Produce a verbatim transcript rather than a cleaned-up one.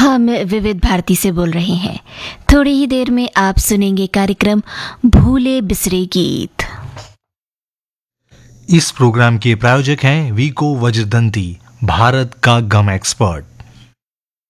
हम विविध भारती से बोल रहे हैं। थोड़ी ही देर में आप सुनेंगे कार्यक्रम भूले बिसरे गीत। इस प्रोग्राम के प्रायोजक हैं वीको वज्रदंती, भारत का गम एक्सपर्ट।